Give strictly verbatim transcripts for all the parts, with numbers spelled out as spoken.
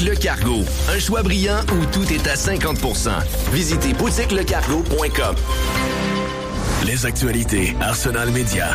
Le Cargo. Un choix brillant où tout est à cinquante pour cent. Visitez boutique le cargo point com. Les actualités Arsenal Média.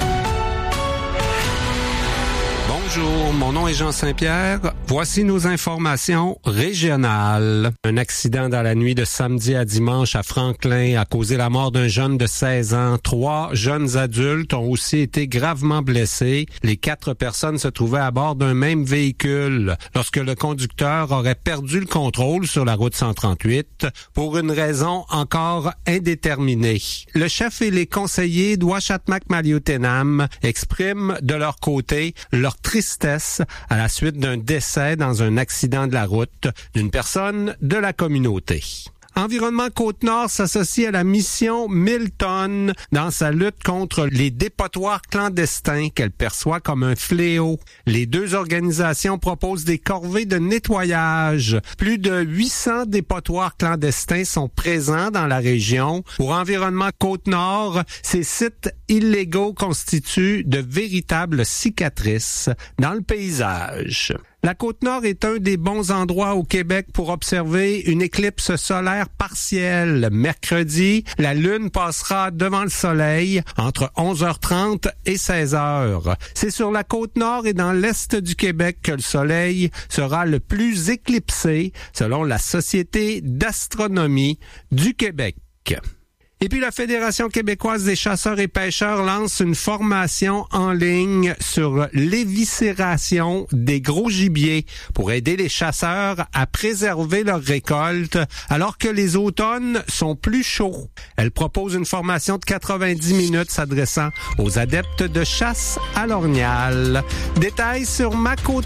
Bonjour, mon nom est Jean Saint-Pierre. Voici nos informations régionales. Un accident dans la nuit de samedi à dimanche à Franklin a causé la mort d'un jeune de seize ans. Trois jeunes adultes ont aussi été gravement blessés. Les quatre personnes se trouvaient à bord d'un même véhicule lorsque le conducteur aurait perdu le contrôle sur la route cent trente-huit pour une raison encore indéterminée. Le chef et les conseillers d'Ouachatmac-Maliotenam expriment de leur côté leur tristesse à la suite d'un décès dans un accident de la route d'une personne de la communauté. Environnement Côte-Nord s'associe à la mission Milton dans sa lutte contre les dépotoirs clandestins qu'elle perçoit comme un fléau. Les deux organisations proposent des corvées de nettoyage. Plus de huit cents dépotoirs clandestins sont présents dans la région. Pour Environnement Côte-Nord, ces sites illégaux constituent de véritables cicatrices dans le paysage. La Côte-Nord est un des bons endroits au Québec pour observer une éclipse solaire partielle. Mercredi, la Lune passera devant le Soleil entre onze heures trente et seize heures. C'est sur la Côte-Nord et dans l'est du Québec que le Soleil sera le plus éclipsé, selon la Société d'astronomie du Québec. Et puis la Fédération québécoise des chasseurs et pêcheurs lance une formation en ligne sur l'éviscération des gros gibiers pour aider les chasseurs à préserver leurs récoltes alors que les automnes sont plus chauds. Elle propose une formation de quatre-vingt-dix minutes s'adressant aux adeptes de chasse à l'orignal. Détails sur ma côte